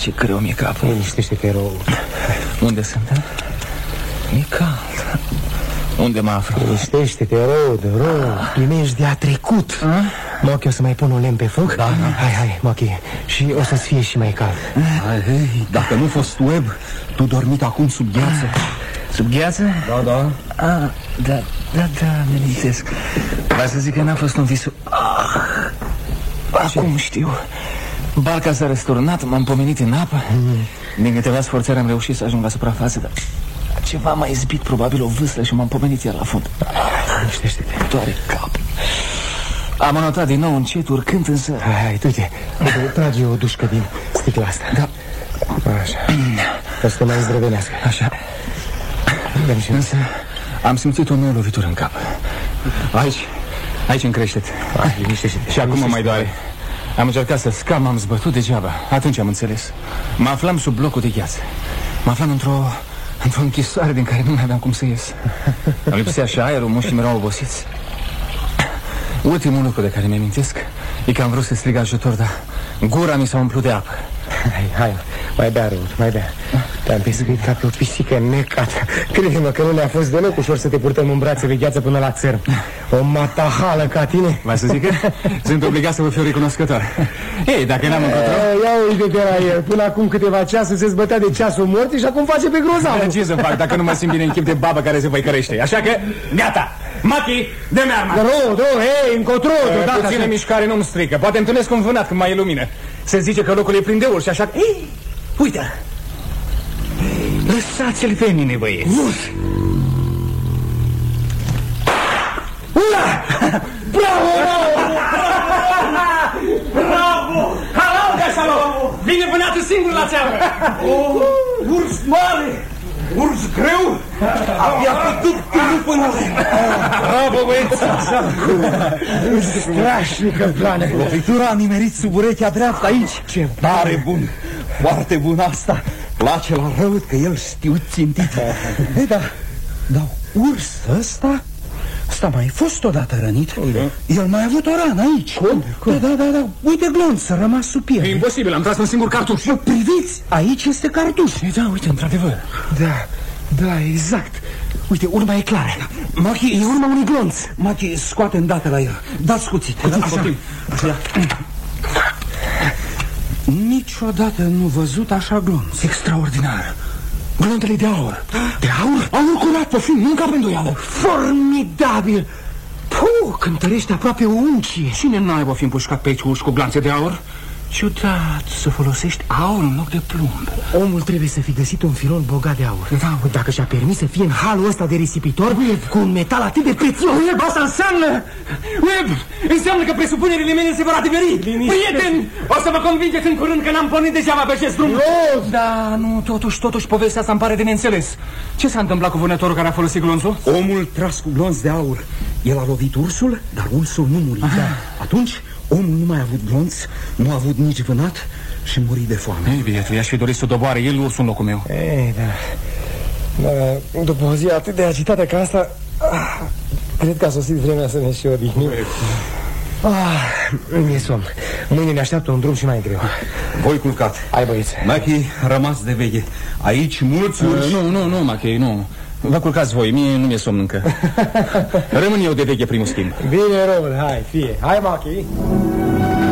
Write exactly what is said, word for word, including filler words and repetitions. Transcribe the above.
ce greu mi-e capul. Liniștește-te, rău. Unde sunt, da? Mi-e cald. Unde mă aflu? Liniștește-te, rău, de rău. Primești de-a trecut. Mochi, o să mai pun un lemn pe foc? Da, da. Hai, hai, Mochi. Și o să-ți fie și mai cald. Hai, hei, dacă nu fost Webb, tu dormit acum sub gheață. Sub gheață? Da, da. Ah, da, da, da, mi-amintesc. Vreau să zic că n-a fost un vis. Ah, acum știu. Barca s-a răsturnat, m-am pomenit în apă. mm. Din câteva sforțări am reușit să ajung la suprafață, dar ceva m-a izbit, probabil o vâslă, și m-am pomenit iar la fund. Liniștește-te. Doare cap. Am anotat din nou încet, urcând însă. Hai, hai, uite, uite, trage o dușcă din sticla asta. Da. Așa. O să te mai zdrăvenească. Așa. Însă am simțit o nouă lovitură în cap. Aici, aici în creștet. Hai, liniștește-te. Și acum mă mai doare. Am încercat să scap, m-am zbătut degeaba. Atunci am înțeles. Mă aflam sub blocul de gheață. Mă aflam într-o într-o închisoare din care nu mai aveam cum să ies. Îmi lipsea și aerul, mușchii erau obosiți. Ultimul lucru de care mi-amintesc e că am vrut să strig ajutor, dar gura mi s-a umplut de apă. Hai, hai, mai bea, rău, mai bea. Te-am pescuit ca pe o pisică necată. Crede-mă că nu ne-a fost deloc ușor să te purtăm în brațe de gheață până la țărm. O matahală ca tine. Vă să zic că sunt obligat să vă fiu recunoscător. Ei, dacă n-am încotro... Ia uite-te la el. Până acum câteva ceasuri se zbătea de ceasul morții și acum face pe grozav. Ce să fac dacă nu mă simt bine în chip de babă care se văicărește? Așa că, gata! Machi, dă-mi arma! Rău, rău, hei, încotro! Puțină mișcare nu-mi strică. Poate întâlnesc un vânat când mai e lumină. Se zice că locul e plin de urși, așa că... Ei, uite! Lăsați-l pe mine, băieți! Ura! Bravo! Bravo! Halau, Gașalo! Vine vânatul singur la țeavă! Urs mare! Urs greu! Abia putut până până la... Bravo, băieți! Strașnică plană! Lovitura a nimerit sub urechea dreaptă aici. Ce tare bun! Foarte bun asta! Place la rău că el știu țintit. Ei, da, da, urs ăsta... Ăsta mai fost odată rănit. Unde? El mai a avut o rană aici. Unde? Da, da, da, da. Uite glonț, a rămas sub piele. E imposibil, am tras un singur cartuș. Priviți, aici este cartuș. E, da, uite, într-adevăr. Da, da, exact. Uite, urma e clară. Machi, e urma unui glonț. Machi, scoate îndată la el. Dați cuțit. Așa. Așa. Niciodată nu văzut așa glonț. Extraordinar. Glontele de aur. De aur? Aur curat, pe fin, nu încap în îndoială. Formidabil! Puh, cântărește aproape o uncie. Cine n-ai fi împușcat pe aici uși cu glanțe de aur? Ciudat să folosești aur în loc de plumb. Omul trebuie să fi găsit un filon bogat de aur. Da, dacă și-a permis să fie în halul ăsta de risipitor, Webb, cu un metal atât de prețios. Webb, asta înseamnă... Webb, înseamnă că presupunerile mele se vor adeveri. Prieteni, o să vă convingeți în curând că n-am pornit degeaba pe acest drum. No! Da, nu, totuși, totuși, povestea asta îmi pare de neînțeles. Ce s-a întâmplat cu vânătorul care a folosit glonțul? Omul tras cu glonț de aur. El a lovit ursul, dar ursul nu muri. Atunci... omul nu mai a avut glonț, nu a avut nici vânat și muri de foame. Ei, bietul, i-aș fi dorit să doboare el ursul în locul meu. Ei, da. Da, după o zi atât de agitată ca asta, ah, cred că a sosit vremea să ne și odihnim. Ah, mi-e somn. Mâine ne așteaptă un drum și mai greu. Voi culcat. Hai, băieți. Machi, rămas de veche. Aici mulți urși. Uh, nu, nu, nu, Machi, nu. Vă culcați voi, mie nu mi-e somn încă. Rămân eu de veche primul schimb. Bine, Robert, hai, fie. Hai, Machi.